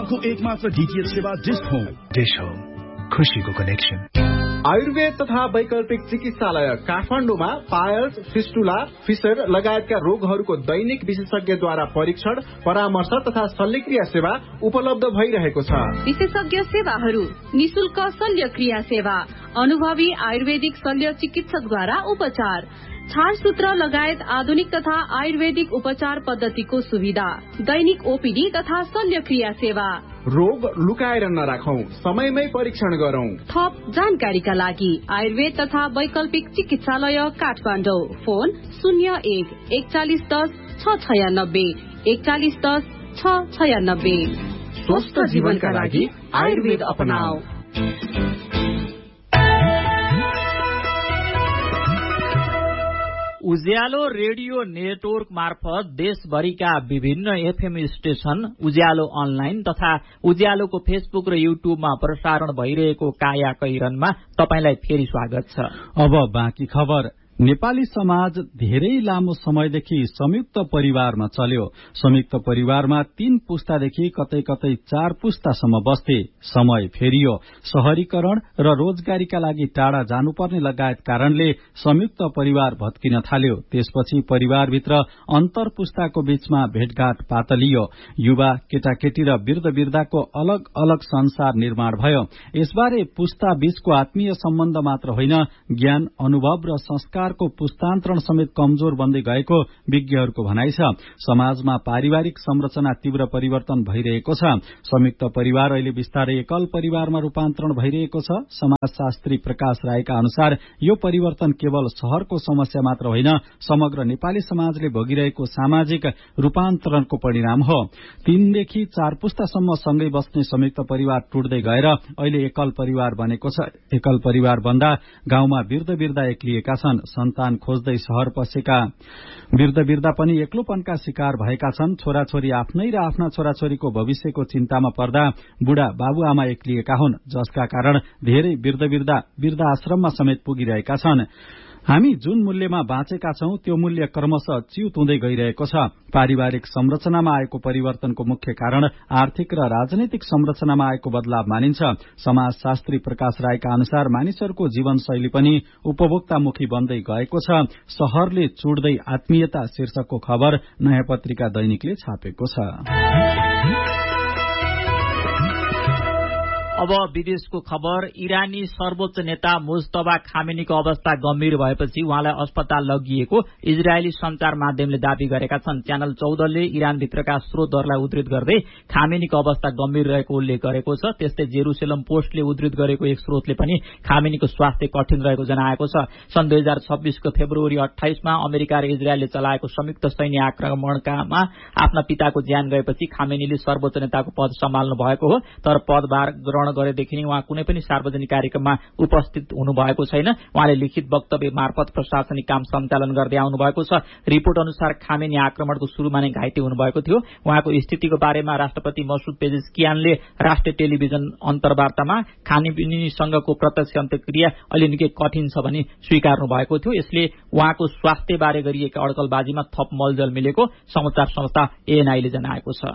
को एकमात्र डीटीएच सेवा डिश होम खुशीको कनेक्सन। आयुर्वेद तथा वैकल्पिक चिकित्सालय काठमाडौँमा पायल्स, फिस्टुला, फिसर लगायतका रोगहरूको दैनिक विशेषज्ञद्वारा परीक्षण, परामर्श तथा शल्यक्रिया सेवा उपलब्ध भइरहेको छ। विशेषज्ञ सेवाहरू: निशुल्क शल्यक्रिया सेवा, अनुभवी आयुर्वेदिक शल्य चिकित्सकद्वारा उपचार, छारसूत्र लगायत आधुनिक तथा आयुर्वेदिक उपचार पद्धतिको सुविधा, दैनिक ओपीडी तथा शल्यक्रिया सेवा। रोग लुकाएर नराखौं, समयमै परीक्षण गरौं। थप जानकारीका लागि आयुर्वेद तथा वैकल्पिक चिकित्सालय काठमाडौँ। फोन 01 4110 696 4110 696। स्वस्थ जीवनका लागि आयुर्वेद अपनाऊ। उज्यालो रेडियो नेटवर्क मार्फत देशभरिका विभिन्न एफएम स्टेशन, उज्यालो अनलाइन तथा उज्यालोको फेसबुक र युट्युबमा प्रसारण भइरहेको काया कैरनमा तपाईलाई फेरि स्वागत छ। अब बाँकी खबर। नेपाली समाज धेरै लामो समयदेखि संयुक्त परिवारमा चल्यो। संयुक्त परिवारमा 3 पुस्तादेखि कतै कतै 4 पुस्तासम्म बस्थे। समय फेरियो। शहरीकरण र रोजगारीका लागि टाढा जानुपर्ने लगायत कारणले संयुक्त परिवार भत्किन थाल्यो। त्यसपछि परिवारभित्र अन्तर पुस्ताको बीचमा भेटघाट पातलियो। युवा, केटाकेटी र वृद्ध-वृद्धाको अलग अलग संसार निर्माण भयो। यसबारे पुस्ता बीचको आत्मीय सम्बन्ध मात्र होइन, ज्ञान, अनुभव र संस्कार को पुस्तान्तरण समेत कमजोर बन्दै गएको विज्ञहरूको भनाइ छ। समाजमा पारिवारिक संरचना तीव्र परिवर्तन भइरहेको छ। संयुक्त परिवार अहिले बिस्तारै एकल परिवारमा रूपान्तरण भइरहेको छ। समाजशास्त्री प्रकाश राईका अनुसार यो परिवर्तन केवल शहरको समस्या मात्र होइन, समग्र नेपाली समाजले भोगिरहेको सामाजिक रूपान्तरणको परिणाम हो। 3 देखि 4 पुस्तासम्म सँगै बस्ने संयुक्त परिवार टुट्दै गएर अहिले एकल परिवार बनेको छ। एकल परिवार बन्दा गाउँमा वृद्ध-वृद्धा एक्लिएका छन्। सन्तान खोज्दै शहर पसेका वृद्ध-वृद्धा पनि एक्लोपनका शिकार भएका छन्। छोराछोरी आफ्नै र आफ्ना छोराछोरीको भविष्यको चिन्तामा पर्दा बुढा बाबुआमा एक्लिएका हुन्, जसका कारण धेरै वृद्ध-वृद्धा वृद्धाश्रममा समेत पुगिरहेका छन्। हामी जुन मूल्यमा बाँचेका छौं त्यो मूल्य क्रमशः च्युत हुँदै गइरहेको छ। पारिवारिक संरचनामा आएको परिवर्तनको मुख्य कारण आर्थिक र राजनैतिक संरचनामा आएको बदलाव मानिन्छ। समाजशास्त्री प्रकाश राईका अनुसार मानिसहरूको जीवनशैली पनि उपभोक्तामुखी बन्दै गएको छ। शहरले चुड्दै आत्मीयता शीर्षकको खबर नयाँ पत्रिका दैनिकले छापेको छ। अब विदेशको खबर। इरानी सर्वोच्च नेता मुज्तबा खामेनीको अवस्था गम्भीर भएपछि उहाँलाई अस्पताल लगिएको इजरायली संचार माध्यमले दावी गरेका छन्। च्यानल 14 ले इरानभित्रका स्रोतहरूलाई उद्धृत गर्दै खामेनीको अवस्था गम्भीर रहेको उल्लेख गरेको छ। त्यस्तै जेरुसलेम पोस्टले उद्धृत गरेको एक स्रोतले पनि खामेनीको स्वास्थ्य कठिन रहेको जनाएको छ। सन् 2026 को फेब्रुअरी 28 मा अमेरिका र इजरायलले चलाएको संयुक्त सैन्य आक्रमणमा आफ्ना पिताको ज्यान गएपछि खामेनीले सर्वोच्च नेताको पद सम्हाल्नु भएको हो। तर पदभार ग्रहण गरेदेखि नै उहाँ कुनै पनि सार्वजनिक कार्यक्रममा उपस्थित हुनु भएको छैन। उहाँले लिखित वक्तव्य मार्फत प्रशासनिक काम सञ्चालन गर्दै आउनु भएको छ। रिपोर्ट अनुसार खामेनी आक्रमणको सुरुमा नै घाइते हुनुभएको थियो। उहाँको स्थितिको बारेमा राष्ट्रपति मसुद पेजेस्कियानले राष्ट्रिय टेलिभिजन अन्तर्वार्तामा खामेनीसँगको प्रत्यक्ष अन्त्यक्रिया अलि निकै कठिन छ भनी स्वीकार्नु भएको थियो। यसले उहाँको स्वास्थ्य बारे गरिएका अड्कलबाजीमा थप मलजल मिलेको समाचार संस्था एएनआईले जनाएको छ।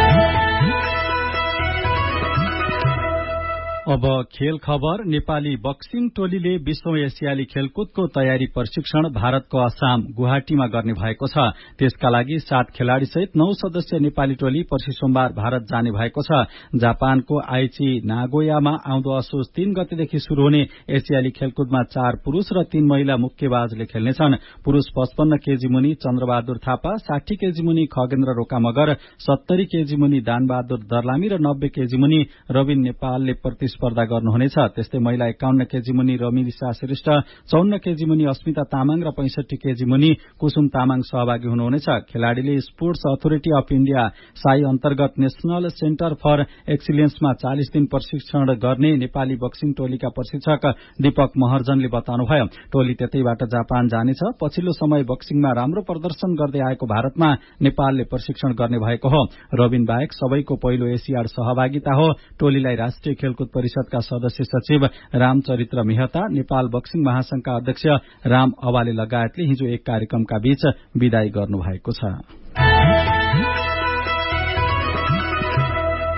अब खेल खबर। नेपाली बक्सिङ टोलीले विश्व एसियाली खेलकुदको तयारी प्रशिक्षण भारतको असम गुवाहाटीमा गर्ने भएको छ। त्यसका लागि 7 खेलाड़ी सहित 9 सदस्यीय नेपाली टोली पर्सि सोमबार भारत जाने भएको छ। जापानको आइची नागोयामा आउँदो असोज 3 गतेदेखि शुरू हुने एसियाली खेलकुदमा 4 पुरूष र 3 महिला मुक्केबाजले खेल्नेछन्। पुरूष 55 केजी मुनि चन्द्रबहादुर थापा, 60 केजी मुनि खगेन्द्र रोका मगर, 70 केजी मुनि दानबहादुर दर्लामी र 90 केजी मुनि रविन नेपालले प्रतिस्पर्धा गर्नुहुनेछ। त्यस्तै महिला 51 केजी मुनि रमिनिसा श्रेष्ठ, 54 केजी मुनि अस्मिता तामाङ र 65 केजी मुनि कुसुम तामाङ सहभागी हुनुहुनेछ। खेलाड़ीले sports authority of India Sai अन्तर्गत नेशनल सेन्टर फर एक्सिलेन्समा 40 दिन प्रशिक्षण गर्ने नेपाली बक्सिङ टोलीका प्रशिक्षक दीपक महर्जनले बताउनुभयो। टोली त्यतैबाट जापान जानेछ। पछिल्लो समय बक्सिङमा राम्रो प्रदर्शन गर्दै आएको भारतमा नेपालले प्रशिक्षण गर्ने भएको हो। रविन बाहेक सबैको पहिलो एसियाड सहभागिता हो। टोलीलाई राष्ट्रिय खेलकुद परिषदका सदस्य सचिव रामचरित्र मेहता, नेपाल बक्सिङ महासंघका अध्यक्ष राम अवाले लगायतले हिजो एक कार्यक्रमका बीच विदाई गर्नुभएको छ।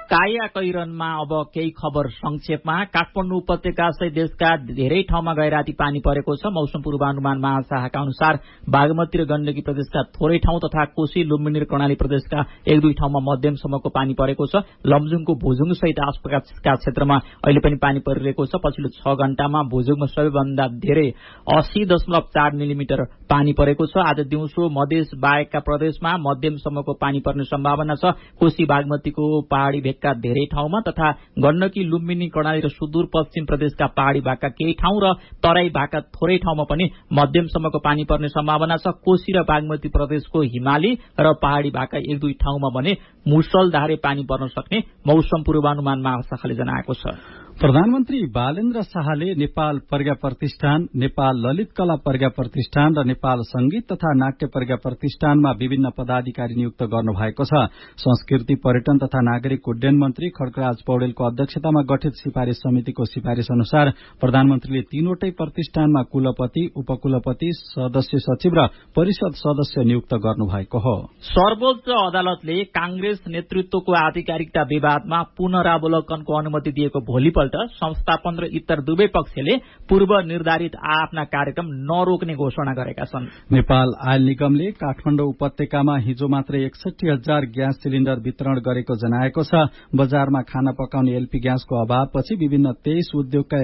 कायाकैरनमा अब केही खबर संक्षेपमा। काठमाडौँ उपत्यका सहित देशका धेरै ठाउँमा गए राति पानी परेको छ। मौसम पूर्वानुमान महाशाखाका अनुसार बागमती र गण्डकी प्रदेशका थोरै ठाउँ तथा कोशी लुम्बिनी र कर्णाली प्रदेशका 1-2 ठाउँमा मध्यमसम्मको पानी परेको छ। लमजुङको भुजुङ सहित आसपासका क्षेत्रमा अहिले पनि पानी परिरहेको छ। पछिल्लो 6 घण्टामा भुजुङमा सबैभन्दा धेरै 80.4 मिलिमिटर पानी परेको छ। आज दिउँसो मधेस बाहेकका प्रदेशमा मध्यमसम्मको पानी पर्ने सम्भावना छ। कोशी बागमतीको पहाड़ी भेगका धेरै ठाउँमा तथा गण्डकी लुम्बिनी कर्णाली र सुदूरपश्चिम प्रदेशका पहाड़ी भागका केही ठाउँ र तराई भागका थोरै ठाउँमा पनि मध्यमसम्मको पानी पर्ने सम्भावना छ। कोशी र बागमती प्रदेशको हिमाली र पहाड़ी भागका 1-2 ठाउँमा भने मुसलधारे पानी पर्न सक्ने मौसम पूर्वानुमान महाशाखाले जनाएको छ। प्रधानमन्त्री बालेन्द्र शाहले नेपाल प्रज्ञा प्रतिष्ठान, नेपाल ललित कला प्रज्ञा प्रतिष्ठान र नेपाल संगीत तथा नाट्य प्रज्ञा प्रतिष्ठानमा विभिन्न पदाधिकारी नियुक्त गर्नुभएको छ। संस्कृति, पर्यटन तथा नागरिक उड्डयन मन्त्री खड्गराज पौडेलको अध्यक्षतामा गठित सिफारिश समितिको सिफारिश अनुसार प्रधानमन्त्रीले तीनवटै प्रतिष्ठानमा कुलपति, उपकुलपति, सदस्य सचिव र परिषद सदस्य नियुक्त गर्नुभएको हो। सर्वोच्च अदालतले कांग्रेस नेतृत्वको आधिकारिकता विवादमा पुनरावलोकनको अनुमति दिएको भोलिपल्ट संस्थापन र इतर दुवै पक्षले पूर्व निर्धारित आफ्ना कार्यक्रम नरोक्ने घोषणा गरेका छन्। नेपाल आयल निगमले काठमाडौँ उपत्यकामा हिजो मात्रै 61,000 ग्यास सिलिण्डर वितरण गरेको जनाएको छ। बजारमा खाना पकाउने एलपी ग्यासको अभावपछि विभिन्न 23 उद्योगका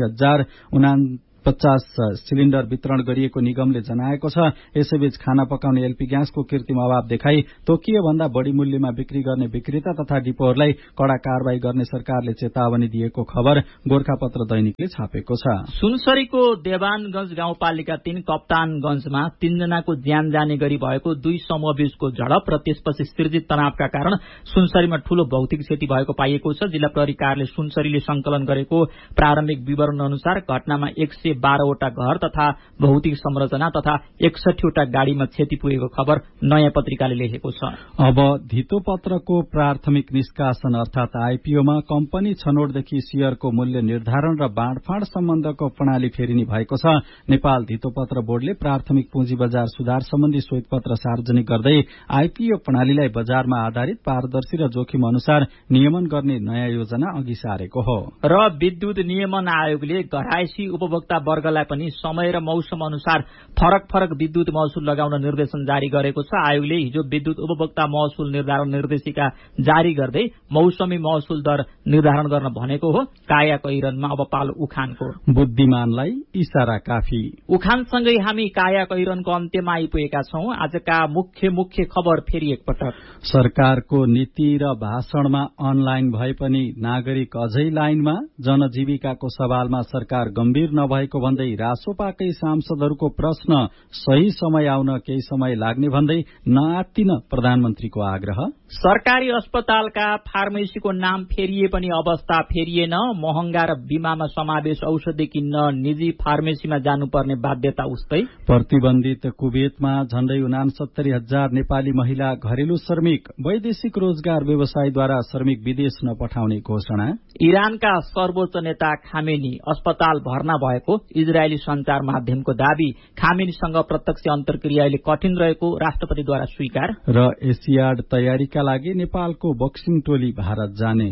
61,049 सिलिण्डर वितरण गरिएको निगमले जनाएको छ। यसैबीच खाना पकाउने एलपी ग्यासको कृत्रिम अभाव देखाई तोकिए भन्दा बढ़ी मूल्यमा बिक्री गर्ने विक्रेता तथा डिपोहरूलाई कड़ा कार्रवाई गर्ने सरकारले चेतावनी दिएको खबर गोरखापत्र दैनिकले छापेको छ। सुनसरीको देवानगंज गाउँपालिका 3 कप्तानगंजमा 3 जनाको ज्यान जाने गरी भएको 2 समूहबीचको झडप र त्यसपछि सृजित तनावका कारण सुनसरीमा ठूलो भौतिक क्षति भएको पाइएको छ। जिल्ला प्रहरी कार्यालय सुनसरीले संकलन गरेको प्रारम्भिक विवरण अनुसार घटनामा 112वटा घर तथा भौतिक संरचना तथा 61वटा गाड़ीमा क्षति पुगेको खबर नयाँ पत्रिकाले लेखेको छ। अब धितोपत्रको प्राथमिक निष्कासन अर्थात आईपीओमा कम्पनी छनौटदेखि शेयरको मूल्य निर्धारण र बाँडफाँड सम्बन्धको प्रणाली फेरिने भएको छ। नेपाल धितोपत्र बोर्डले प्राथमिक पुँजी बजार सुधार सम्बन्धी श्वेतपत्र सार्वजनिक गर्दै आईपीओ प्रणालीलाई बजारमा आधारित पारदर्शी र जोखिम अनुसार नियमन गर्ने नयाँ योजना अघि सारेको हो। र विद्युत नियमन आयोगले घरायसी उपभोक्ता वर्गलाई पनि समय र मौसम अनुसार फरक फरक विद्युत महसुल लगाउन निर्देशन जारी गरेको छ। आयोगले हिजो विद्युत उपभोक्ता महसुल निर्धारण निर्देशिका जारी गर्दै मौसमी महसुल दर निर्धारण गर्न भनेको हो। कायाकैरनमा अब पालो उखानको। बुद्धिमानलाई इशारा काफी। उखानसँगै हामी कायाकैरनको अन्त्यमा आइपुगेका छौं। आजका मुख्य खबर फेरि एकपटक। सरकारको नीति र भाषणमा अनलाइन भए पनि नागरिक अझै लाइनमा। जनजीविकाको सवालमा सरकार गम्भीर नभएको भन्दै रासोपाकै सांसदहरूको प्रश्न सही समय आउन केही समय लाग्ने भन्दै नआत्तिन प्रधानमन्त्रीको आग्रह। सरकारी अस्पतालका फार्मेसीको नाम फेरिए पनि अवस्था फेरिएन। महँगा र बीमामा समावेश औषधि किन्न निजी फार्मेसीमा जानुपर्ने बाध्यता उस्तै। प्रतिबन्धित कुवेतमा झण्डै 69,000 नेपाली महिला घरेलु श्रमिक। वैदेशिक रोजगार व्यवसायद्वारा श्रमिक विदेश नपठाउने घोषणा। इरानका सर्वोच्च नेता खामेनी अस्पताल भर्ना भएको इजरायली संचार माध्यमको दावी। खामेनीसँग प्रत्यक्ष अन्तर्क्रिया अहिले कठिन रहेको राष्ट्रपतिद्वारा स्वीकार। र एसियाड तयारीका लागि नेपालको बक्सिङ टोली भारत जाने।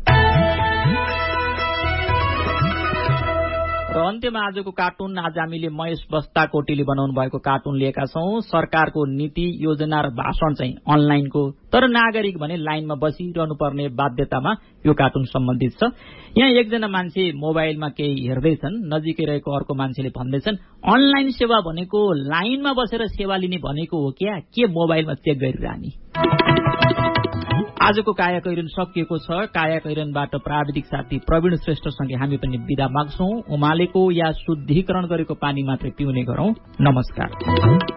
र अन्त्यमा आजको कार्टुन। आज हामीले महेश बस्ताकोटीले बनाउनु भएको कार्टुन लिएका छौं। सरकारको नीति, योजना र भाषण चाहिँ अनलाइनको, तर नागरिक भने लाइनमा बसिरहनु पर्ने बाध्यतामा यो कार्टुन सम्बन्धित छ। यहाँ एकजना मान्छे मोबाइलमा केही हेर्दैछन्। नजिकै रहेको अर्को मान्छेले भन्दैछन्, अनलाइन सेवा भनेको लाइनमा बसेर सेवा लिने भनेको हो क्या, के मोबाइलमा चेक गरिरहने। आजको कायाकैरन सकिएको छ। कायाकैरनबाट प्राविधिक साथी प्रवीण श्रेष्ठसँगै हामी पनि बिदा माग्छौं। उमालेको या शुद्धिकरण गरेको पानी मात्रै पिउने गरौं। नमस्कार।